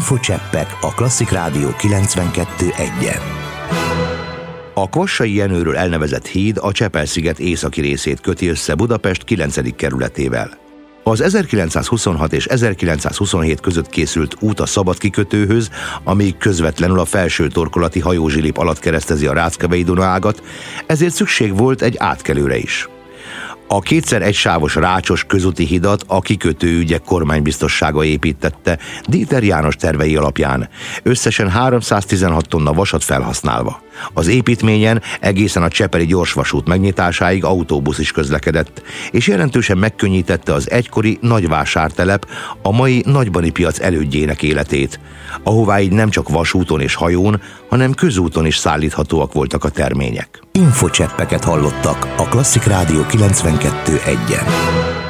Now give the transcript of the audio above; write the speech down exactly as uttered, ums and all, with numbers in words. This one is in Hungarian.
Infocseppek a Klasszik Rádió kilencvenkettő egyen. A Kvassai Jenőről elnevezett híd a Csepel-sziget északi részét köti össze Budapest kilencedik kerületével. Az ezerkilencszázhuszonhat és ezerkilencszázhuszonhét között készült út a Szabad kikötőhöz, ami közvetlenül a felső torkolati hajózsilip alatt keresztezi a Ráckevei Duna ágat, ezért szükség volt egy átkelőre is. A kétszer egysávos rácsos közúti hidat a kikötőügyek kormánybiztossága építette Dieter János tervei alapján, összesen háromszáztizenhat tonna vasat felhasználva. Az építményen egészen a csepeli gyorsvasút megnyitásáig autóbusz is közlekedett, és jelentősen megkönnyítette az egykori nagyvásártelep, a mai nagybani piac elődjének életét, ahová így nem csak vasúton és hajón, hanem közúton is szállíthatóak voltak a termények. Infocseppeket hallottak a Klasszik Rádió kilencvenkettő egyen.